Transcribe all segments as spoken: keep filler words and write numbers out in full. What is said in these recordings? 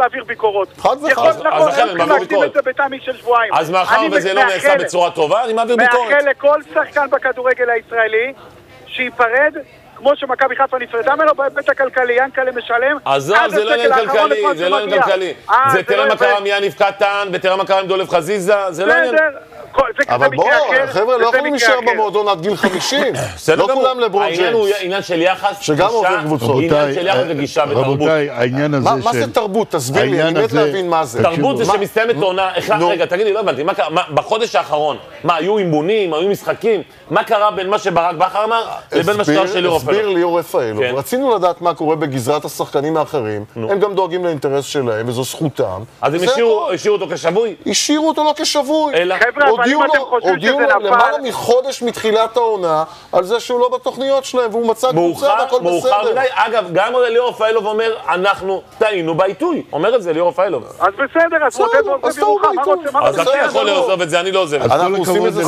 להעביר ביקורות. חד וחד. יכול נכון, הם צריכים להקדים את זה בטעמי של שבועיים. אז מאחר וזה לא נעשה בצורה טובה, אני מעביר ביקורת. מאחל לכל שחקן בכדורגל הישראלי שיפרד, כמו שמכבי חיפה נפרדה ממנו בהיבט הכלכלי, ינקלה משלם. עזוב, זה לא עניין כלכלי, זה לא עניין כלכלי. זה תראה מה קרה מיניב קטן, ותראה מה קרה עם דולב חזיזה, זה לא עניין. אבל בואו, חבר'ה, לא יכולים להישאר במועדון עד גיל חמישים. לא כולם לברון ג'יימס. העניין הוא עניין של יחס, שגם עובר קבוצות. עניין של יחס וגישה ותרבות. רבותיי, העניין הזה של... מה זה תרבות? תסביר לי, אני מת להבין מה זה. תרבות זה שמסתיימת עונה, רגע, תגידי, לא הבנתי, בחודש האחרון, מה, היו אימונים, היו משחקים? מה קרה בין מה שברק בכר אמר לבין מה שקרה של ליאור רפאלוב? הסביר ליאור רפאלוב. רצינו לדעת מה קורה בגזרת השחקנים האחרים, הם גם דואגים לאינטרס שלהם, וזו זכותם. אז הם השאירו אותו כשבוי? השאירו אותו לא כשבוי. חבר'ה, אבל אם אתם חושבים שזה נפל... למעלה מחודש מתחילת העונה, על זה שהוא לא בתוכניות שלהם, והוא מצא קבוצה והכל בסדר. מאוחר מדי. אגב, גם ליאור רפאלוב אומר, אנחנו טעינו בעיתוי. אומר את זה ליאור רפאלוב. אז בסדר, אז מודד ועוזב ירוחם. אז אתה יכול לעוזב את זה, אני לא עוזב את זה. אנחנו עושים את זה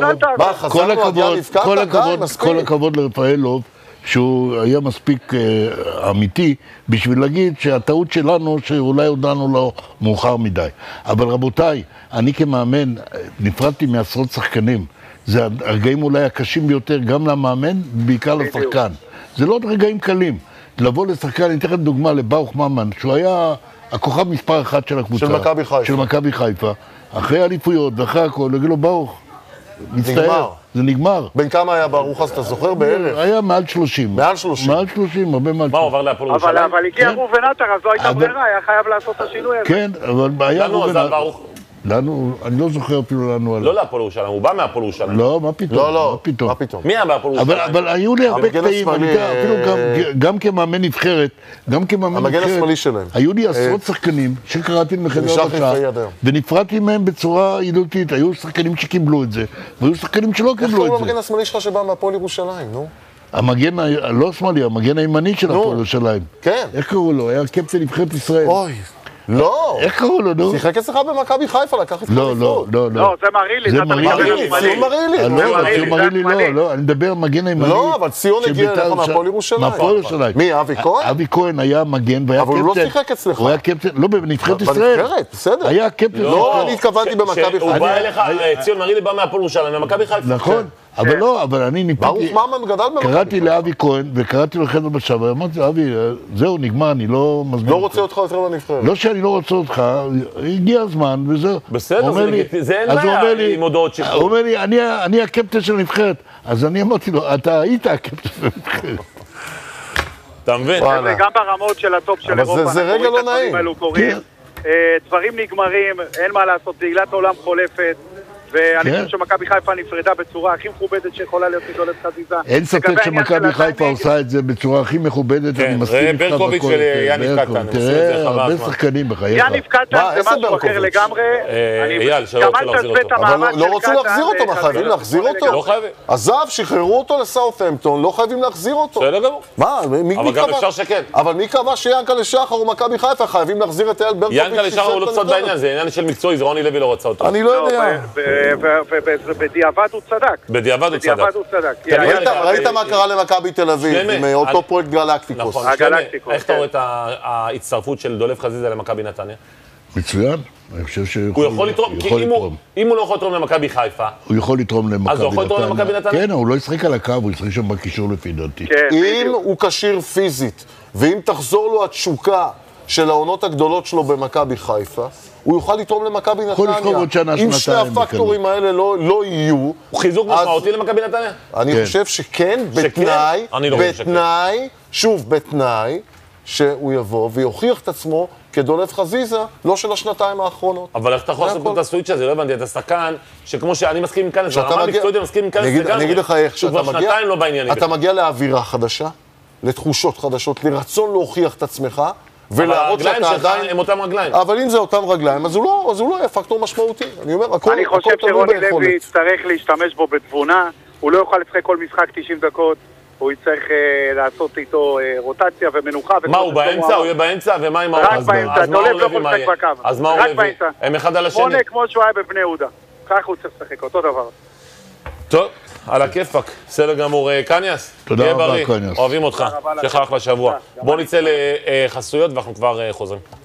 כל הכבוד לרפאלוב, שהוא היה מספיק uh, אמיתי בשביל להגיד שהטעות שלנו שאולי הודענו לו מאוחר מדי. אבל רבותיי, אני כמאמן נפרדתי מעשרות שחקנים. זה הרגעים אולי הקשים ביותר גם למאמן, בעיקר לשחקן. זה לא רגעים קלים. לבוא לשחקן, אני אתן לך דוגמה לברוך ממן, שהוא היה הכוכב מספר אחת של הקבוצה. של מכבי חיפה. של מכבי חיפה. אחרי אליפויות ואחרי הכל, להגיד לו ברוך. נגמר. זה נגמר. בין כמה היה ברוך, אז אתה זוכר בערך? היה מעל שלושים. מעל שלושים. מעל שלושים, הרבה מעל שלושים. מה, הוא עבר להפועל ירושלים? אבל הגיע ראובן עטר, אז לא הייתה ברירה, היה חייב לעשות את השינוי הזה. כן, אבל היה ראובן עטר. לנו, אני לא זוכר אפילו לנו עליו. לא להפועל ירושלים, הוא בא מהפועל ירושלים. לא, מה פתאום? לא, לא, מה פתאום? מי היה בהפועל ירושלים? אבל היו לי הרבה קטעים, אפילו גם כמאמן נבחרת, גם כמאמן נבחרת. המגן השמאלי שלהם. היו לי עשרות שחקנים שקראתי למחדר בצעה, ונפרדתי מהם בצורה ידידותית. היו שחקנים שקיבלו את זה, והיו שחקנים שלא קיבלו את זה. איך קוראים למגן השמאלי שלך שבא מהפועל ירושלים, נו? המגן, לא השמאלי, המגן הימני של הפועל ירושלים. כן. איך קראו לו? היה קפטן נבחרת ישראל. אוי. לא. איך קראו לו, נו? שיחק אצלך במכבי חיפה, לקח את לא, לא, לא, לא. זה מרילי. זה מרילי. ציון מרילי. לא, ציון מרילי לא, לא. אני מדבר מגן הימני. לא, אבל ציון הגיע אליך מהפועל ירושלים. מהפועל ירושלים. מי, אבי כהן? אבי כהן היה מגן והיה קפטן. אבל הוא לא שיחק אצלך. הוא היה קפטן, לא, בנבחרת ישראל. בנבחרת, בסדר. היה קפטן. לא, אני התכוונתי במכבי חיפה. הוא בא אליך, ציון מרילי בא מהפועל ירושלים, ממכבי חיפה. נכון. אבל לא, אבל אני ניפיתי, ברוך ממן גדל במכבי חיפה. קראתי לאבי כהן וקראתי לו חדר בשעה, ואמרתי לו, אבי, זהו, נגמר, אני לא מזמין. לא רוצה אותך יותר בנבחרת. לא שאני לא רוצה אותך, הגיע הזמן, וזהו. בסדר, זה אין בעיה עם הודעות שחרור. הוא אומר לי, אני הקפטן של הנבחרת. אז אני אמרתי לו, אתה היית הקפטן של הנבחרת. אתה מבין? וגם ברמות של הטופ של אירופה. זה רגע לא נעים. דברים נגמרים, אין מה לעשות, תהילת העולם חולפת. ואני חושב שמכבי חיפה נפרדה בצורה הכי מכובדת שיכולה להיות מדולב חזיזה. אין ספק שמכבי חיפה עושה את זה בצורה הכי מכובדת, אני מסכים איתך בכל. ברקוביץ' של יניב קטן. תראה, הרבה שחקנים בחייך. יניב קטן זה משהו אחר לגמרי. אייל, שלא רוצה להחזיר אותו. אבל לא רוצים להחזיר אותו, מה חייבים להחזיר אותו? לא חייבים. עזב, שחררו אותו לסאות'המפטון, לא חייבים להחזיר אותו. בסדר גמור. מה, מי קבע? אבל גם אפשר שכן. אבל מי קבע שיענקל'ה שחר ומכבי חיפה חייבים להחזיר את אייל ברקוביץ'? יענקל'ה שחר הוא לא צד בעניין, זה עניין של מקצועי, זה רוני לוי לא רוצה אותו. אני לא יודע. בדיעבד הוא צדק. בדיעבד הוא צדק. בדיעבד הוא צדק. ראית מה קרה למכבי תל אביב, עם אותו פרויקט גלקטיקוס. נכון, איך אתה רואה את ההצטרפות של דולב חזיזה למכבי נתניה? מצוין. אני חושב שהוא הוא יכול לתרום, כי אם הוא לא יכול לתרום למכבי חיפה, הוא יכול לתרום למכבי נתניה. אז הוא יכול לתרום למכבי נתניה? כן, הוא לא ישחק על הקו, הוא ישחק שם בקישור לפי דעתי. אם הוא כשיר פיזית, ואם תחזור לו התשוקה של העונות הגדולות שלו במכבי חיפה, הוא יוכל לתרום למכבי נתניה. אם שני הפקטורים האלה לא יהיו... הוא חיזוק משמעותי למכבי נתניה? אני חושב שכן, בתנאי, בתנאי, שוב, בתנאי, שהוא יבוא ויוכיח את עצמו כדולב חזיזה, לא של השנתיים האחרונות. אבל איך אתה יכול לעשות את הסוויץ' הזה? לא הבנתי, אתה שחקן, שכמו שאני מסכים עם כנס, הרמה המקצועית אני מסכים עם כנס לגמרי. אני אגיד לך איך, שהוא כבר שנתיים לא בעניינים. אתה מגיע לאווירה חדשה, לתחושות חדשות, לרצון להוכיח את עצמך, ולהראות שאתה עדיין... הם אותם רגליים. אבל אם זה אותם רגליים, אז הוא לא, אז הוא לא יהיה פקטור משמעותי. אני אומר, הכל, אני חושב שרוני לוי יצטרך להשתמש בו בתבונה, הוא לא יוכל לשחק כל משחק תשעים דקות, הוא יצטרך לעשות איתו רוטציה ומנוחה. מה, הוא באמצע? הוא יהיה באמצע? ומה עם רק באמצע, דולב לא יכול לשחק בקו. אז מה הוא מביא? הם אחד על השני. מונה כמו שהוא היה בבני יהודה. כך הוא צריך לשחק, אותו דבר. טוב, על הכיפק, בסדר גמור. קניאס, תהיה בריא, אוהבים אותך, שיהיה לך אחלה שבוע. בואו נצא לחסויות ואנחנו כבר חוזרים.